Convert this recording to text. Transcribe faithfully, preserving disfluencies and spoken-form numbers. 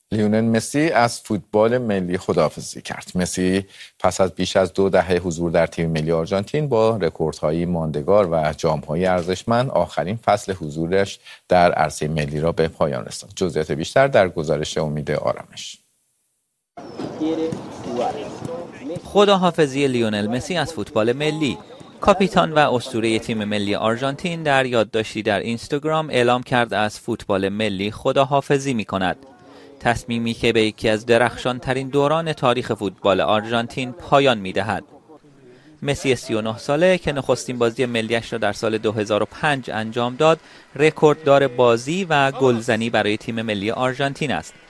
لیونل مسی از فوتبال ملی خداحافظی کرد. مسی پس از بیش از دو دهه حضور در تیم ملی آرژانتین با رکوردهای ماندگار و جام‌های ارزشمند آخرین فصل حضورش در عرصه ملی را به پایان رساند. جزئیات بیشتر در گزارش امید آرامش. خداحافظی لیونل مسی از فوتبال ملی. کاپیتان و اسطوره تیم ملی آرژانتین در یادداشتی در اینستاگرام اعلام کرد از فوتبال ملی خداحافظی می‌کند. تصمیمی که به یکی از درخشان‌ترین دوران تاریخ فوتبال آرژانتین پایان می‌دهد. مسی سی و نه ساله که نخستین بازی ملیش را در سال دو هزار و پنج انجام داد، رکورددار بازی و گلزنی برای تیم ملی آرژانتین است.